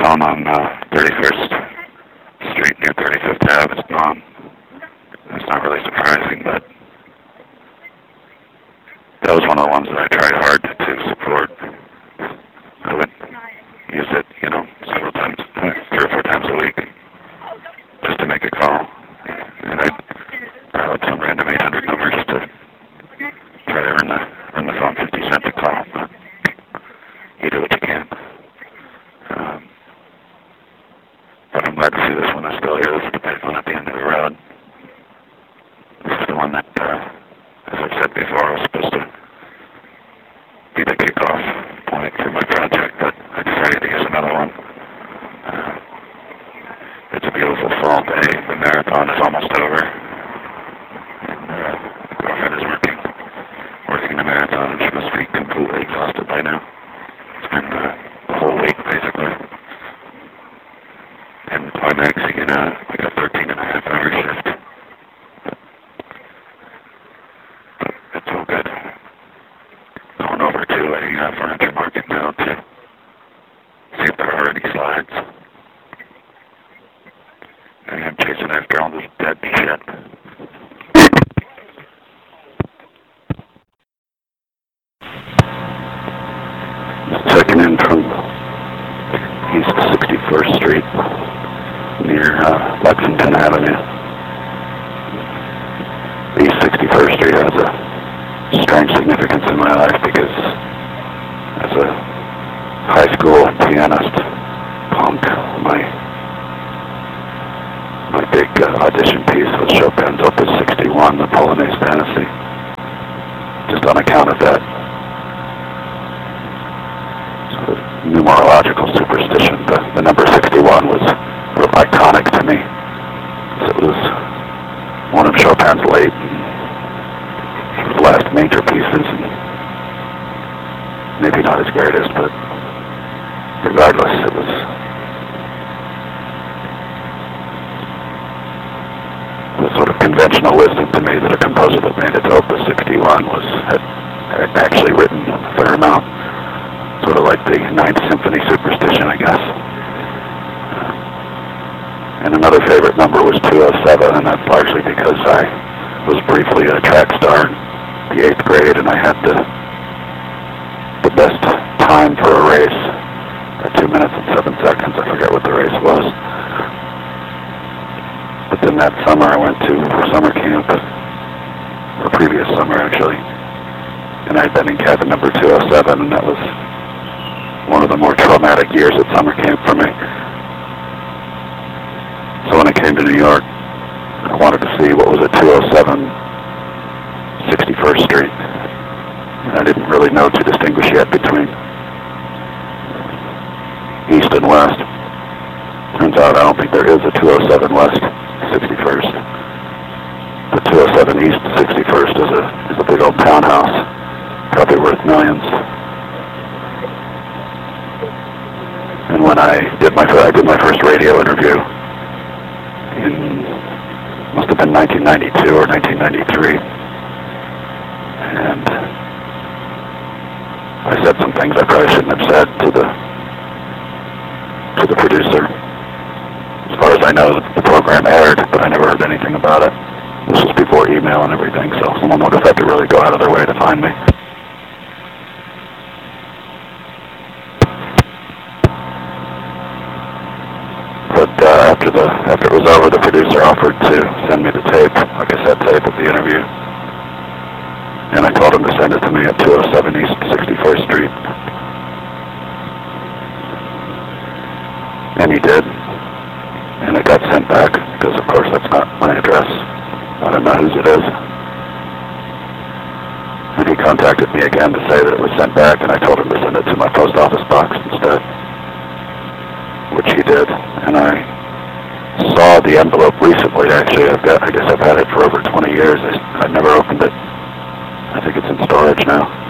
phone on 31st Street near 35th Ave is gone. It's not really surprising, but that was one of the ones that I tried hard to support. I would use it, several times, 3 or 4 times a week, just to make a call. And I'd dial up some random 800 number just to try to earn the phone 50 cents a call. But you do what you can. But I'm glad to see this one is still here. This is the big one at the end of the road. This is the one that, as I've said before, was supposed to be the kickoff point for my project, but I decided to use another one. It's a beautiful fall day. The marathon is almost over. And my girlfriend is working the marathon, and she must be completely exhausted by now. It's been a whole week, basically. And climaxing in like a 13-and-a-half-hour shift. But it's all good. Going over to a furniture market now to see if there are any slides. I am chasing after all this dead shit. Checking in from East 61st Street near Lexington Avenue. East 61st Street has a strange significance in my life because as a high school pianist punk, my big audition piece was Chopin's Opus 61, the Polonaise Fantasy. Just on account of that sort of numerological superstition, the number 61 was real iconic to me. So it was one of Chopin's late last major pieces, and maybe not his greatest, but regardless, it was the sort of conventional wisdom to me that a composer that made it to Opus 61 had actually written a fair amount, sort of like the Ninth Symphony superstition, I guess. And another favorite number was 207, and that's largely because I was briefly a track star in the 8th grade, and I had the best time for a race at 2 minutes and 7 seconds. I forget what the race was. But then that summer I went to summer camp, or previous summer actually, and I'd been in cabin number 207, and that was one of the more traumatic years at summer camp for me. So when I came to New York, I wanted to see what was at 207 61st Street. And I didn't really know to distinguish yet between East and West. Turns out I don't think there is a 207 West 61st. The 207 East 61st is a big old townhouse, probably worth millions. And when I did my first radio interview in, must have been 1992 or 1993, and I said some things I probably shouldn't have said to the producer. As far as I know, the program aired, but I never heard anything about it. This was before email and everything, so someone would have had to really go out of their way to find me. But after it was over, the producer offered to send me the tape, like I said, tape of the interview. And I told him to send it to me at 207 East 61st Street. And he did. And it got sent back, because of course that's not my address. I don't know whose it is. And he contacted me again to say that it was sent back, and I told him to send it to my post office box instead. Which he did. And I saw the envelope recently, actually. I guess I've had it for over 20 years. I never opened it. I think it's in storage now.